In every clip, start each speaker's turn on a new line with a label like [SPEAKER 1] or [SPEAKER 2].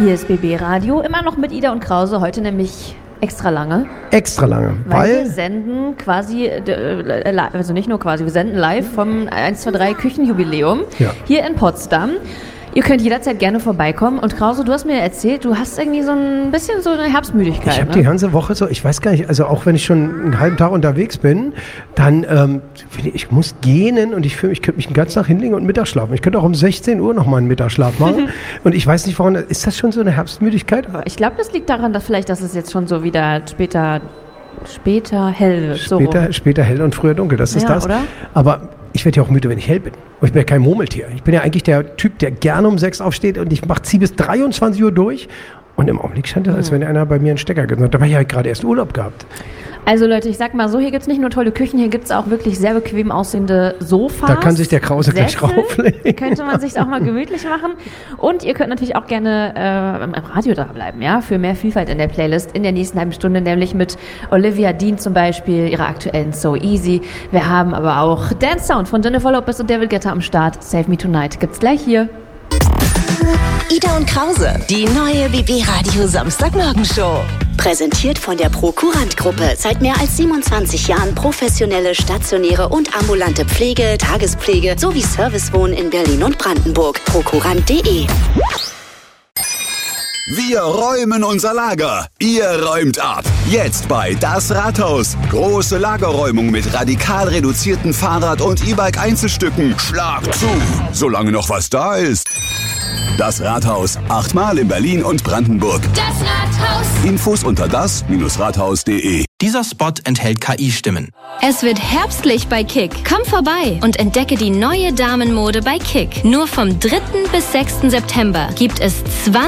[SPEAKER 1] Hier ist BB Radio, immer noch mit Ida und Krause, heute nämlich extra lange.
[SPEAKER 2] Extra lange,
[SPEAKER 1] weil wir senden quasi, also nicht nur quasi, wir senden live vom 123 Küchenjubiläum hier in Potsdam. Ihr könnt jederzeit gerne vorbeikommen. Und Krause, du hast mir erzählt, du hast irgendwie so ein bisschen so eine Herbstmüdigkeit.
[SPEAKER 2] Ich habe die ganze Woche so, ich weiß gar nicht, also auch wenn ich schon einen halben Tag unterwegs bin, dann ich muss gähnen und ich fühle mich, ich könnte mich den ganzen Tag hinlegen und Mittag schlafen. Ich könnte auch um 16 Uhr nochmal einen Mittagsschlaf machen. Und ich weiß nicht, woran, ist das schon so eine Herbstmüdigkeit?
[SPEAKER 1] Ich glaube, das liegt daran, dass es jetzt schon so wieder später hell wird.
[SPEAKER 2] Später hell und früher dunkel, das ist das.
[SPEAKER 1] Oder?
[SPEAKER 2] Aber ich werde ja auch müde, wenn ich hell bin. Und ich bin ja kein Murmeltier. Ich bin ja eigentlich der Typ, der gerne um 6 aufsteht und ich ziehe bis 23 Uhr durch. Und im Augenblick scheint es, als wenn einer bei mir einen Stecker genommen hat. Da habe ich ja gerade erst Urlaub gehabt.
[SPEAKER 1] Also Leute, ich sag mal so, hier gibt es nicht nur tolle Küchen, hier gibt es auch wirklich sehr bequem aussehende Sofas.
[SPEAKER 2] Da kann sich der Krause gleich rauflegen.
[SPEAKER 1] Könnte man sich auch mal gemütlich machen. Und ihr könnt natürlich auch gerne im Radio dranbleiben, ja, für mehr Vielfalt in der Playlist in der nächsten halben Stunde, nämlich mit Olivia Dean zum Beispiel, ihrer aktuellen So Easy. Wir haben aber auch Dance Sound von Jennifer Lopez und David Guetta am Start. Save Me Tonight gibt's gleich hier.
[SPEAKER 3] Ida und Krause, die neue BB Radio Samstagmorgenshow. Präsentiert von der Prokurant-Gruppe. Seit mehr als 27 Jahren professionelle, stationäre und ambulante Pflege, Tagespflege sowie Servicewohnen in Berlin und Brandenburg. Prokurant.de.
[SPEAKER 4] Wir räumen unser Lager. Ihr räumt ab. Jetzt bei Das Rathaus. Große Lagerräumung mit radikal reduzierten Fahrrad- und E-Bike-Einzelstücken. Schlag zu, solange noch was da ist. Das Rathaus. 8-mal in Berlin und Brandenburg.
[SPEAKER 5] Das Rathaus.
[SPEAKER 4] Infos unter das-rathaus.de.
[SPEAKER 6] Dieser Spot enthält KI-Stimmen.
[SPEAKER 5] Es wird herbstlich bei Kick. Komm vorbei und entdecke die neue Damenmode bei Kick. Nur vom 3. bis 6. September gibt es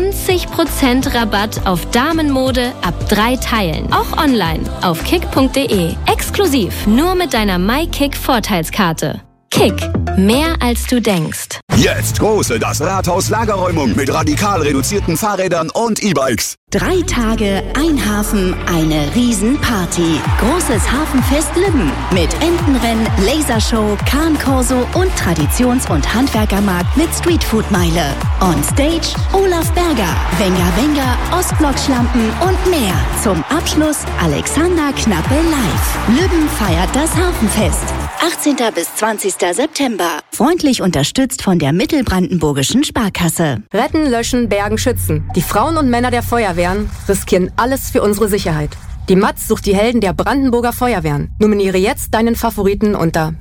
[SPEAKER 5] 20% Rabatt auf Damenmode ab 3 Teilen. Auch online auf kick.de. Exklusiv nur mit deiner MyKick-Vorteilskarte. Kick. Mehr als du denkst.
[SPEAKER 4] Jetzt große Das Rathaus Lagerräumung mit radikal reduzierten Fahrrädern und E-Bikes.
[SPEAKER 3] 3 Tage, ein Hafen, eine Riesenparty. Großes Hafenfest Lübben mit Entenrennen, Lasershow, Kahnkorso und Traditions- und Handwerkermarkt mit Streetfood-Meile. On Stage Olaf Berger, Wenger Wenger, Ostblock-Schlampen und mehr. Zum Abschluss Alexander Knappe live. Lübben feiert das Hafenfest. 18. bis 20. September. Freundlich unterstützt von der Mittelbrandenburgischen Sparkasse.
[SPEAKER 7] Retten, löschen, bergen, schützen. Die Frauen und Männer der Feuerwehren riskieren alles für unsere Sicherheit. Die Matz sucht die Helden der Brandenburger Feuerwehren. Nominiere jetzt deinen Favoriten unter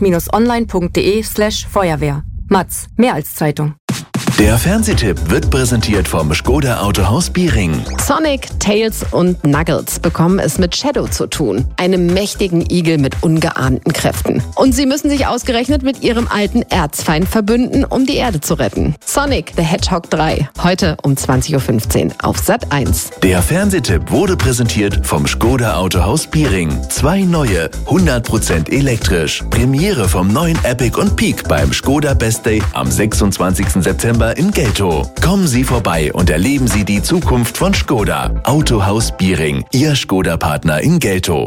[SPEAKER 7] matz-online.de/Feuerwehr. Matz, mehr als Zeitung.
[SPEAKER 8] Der Fernsehtipp wird präsentiert vom Škoda Autohaus Biering.
[SPEAKER 9] Sonic, Tails und Knuckles bekommen es mit Shadow zu tun, einem mächtigen Igel mit ungeahnten Kräften. Und sie müssen sich ausgerechnet mit ihrem alten Erzfeind verbünden, um die Erde zu retten. Sonic the Hedgehog 3, heute um 20.15 Uhr auf Sat.1.
[SPEAKER 8] Der Fernsehtipp wurde präsentiert vom Škoda Autohaus Biering. 2 neue, 100% elektrisch. Premiere vom neuen Epic und Peak beim Škoda Best Day am 26. September in Geltow. Kommen Sie vorbei und erleben Sie die Zukunft von Škoda. Autohaus Biering, Ihr Škoda-Partner in Geltow.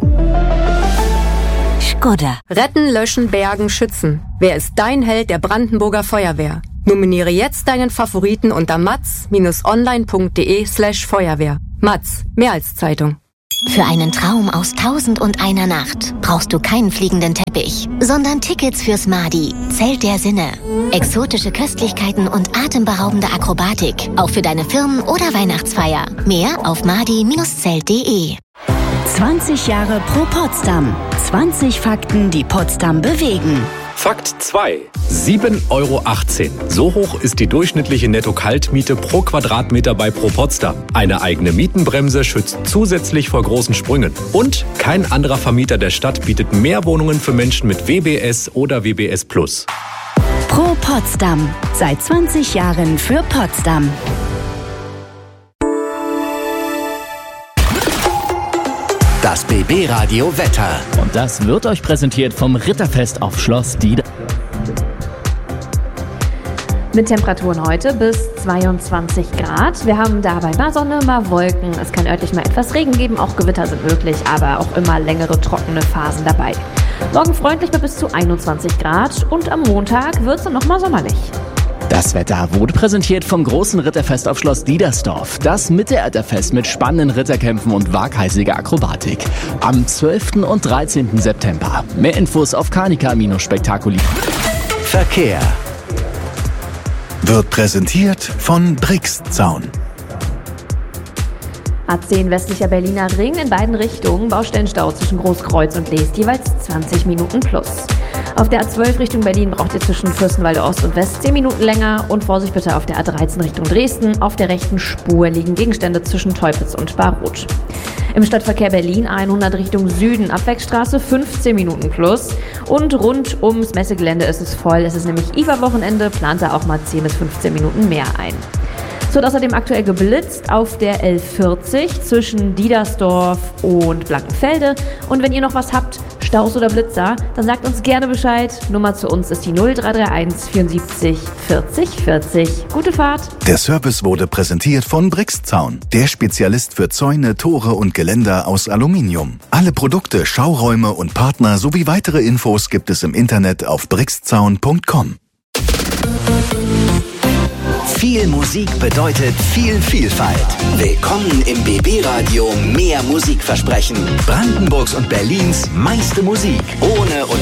[SPEAKER 3] Škoda.
[SPEAKER 7] Retten, löschen, bergen, schützen. Wer ist dein Held der Brandenburger Feuerwehr? Nominiere jetzt deinen Favoriten unter matz-online.de/Feuerwehr. Matz, mehr als Zeitung.
[SPEAKER 10] Für einen Traum aus 1001 Nacht brauchst du keinen fliegenden Teppich, sondern Tickets fürs Madi, Zelt der Sinne. Exotische Köstlichkeiten und atemberaubende Akrobatik, auch für deine Firmen- oder Weihnachtsfeier. Mehr auf madi-zelt.de.
[SPEAKER 3] 20 Jahre pro Potsdam. 20 Fakten, die Potsdam bewegen.
[SPEAKER 11] Fakt 2. 7,18 Euro. So hoch ist die durchschnittliche Netto-Kaltmiete pro Quadratmeter bei Pro Potsdam. Eine eigene Mietenbremse schützt zusätzlich vor großen Sprüngen. Und kein anderer Vermieter der Stadt bietet mehr Wohnungen für Menschen mit WBS oder WBS+.
[SPEAKER 3] Pro Potsdam. Seit 20 Jahren für Potsdam.
[SPEAKER 12] Das BB Radio Wetter.
[SPEAKER 13] Und das wird euch präsentiert vom Ritterfest auf Schloss Diede.
[SPEAKER 1] Mit Temperaturen heute bis 22 Grad. Wir haben dabei mal Sonne, mal Wolken. Es kann örtlich mal etwas Regen geben, auch Gewitter sind möglich, aber auch immer längere trockene Phasen dabei. Morgen freundlich bei bis zu 21 Grad und am Montag wird es dann nochmal sommerlich.
[SPEAKER 13] Das Wetter wurde präsentiert vom großen Ritterfest auf Schloss Diedersdorf. Das Mittelalterfest mit spannenden Ritterkämpfen und waghalsiger Akrobatik. Am 12. und 13. September. Mehr Infos auf Carnica-Spektakuli.
[SPEAKER 12] Verkehr
[SPEAKER 8] Wird präsentiert von Brixzaun.
[SPEAKER 1] A10 westlicher Berliner Ring in beiden Richtungen. Baustellenstau zwischen Großkreuz und Leest, jeweils 20 Minuten plus. Auf der A12 Richtung Berlin braucht ihr zwischen Fürstenwalde Ost und West 10 Minuten länger. Und Vorsicht bitte auf der A13 Richtung Dresden. Auf der rechten Spur liegen Gegenstände zwischen Teupitz und Barroth. Im Stadtverkehr Berlin 100 Richtung Süden, Abwegstraße 15 Minuten plus. Und rund ums Messegelände ist es voll. Es ist nämlich IFA-Wochenende, plant da auch mal 10 bis 15 Minuten mehr ein. Es wird außerdem aktuell geblitzt auf der L40 zwischen Diedersdorf und Blankenfelde. Und wenn ihr noch was habt, Staus oder Blitzer, dann sagt uns gerne Bescheid. Nummer zu uns ist die 0331 74 40 40. Gute Fahrt!
[SPEAKER 8] Der Service wurde präsentiert von Brixzaun, der Spezialist für Zäune, Tore und Geländer aus Aluminium. Alle Produkte, Schauräume und Partner sowie weitere Infos gibt es im Internet auf brixzaun.com.
[SPEAKER 12] Viel Musik bedeutet viel Vielfalt. Willkommen im BB Radio Mehr Musikversprechen. Brandenburgs und Berlins meiste Musik. Ohne und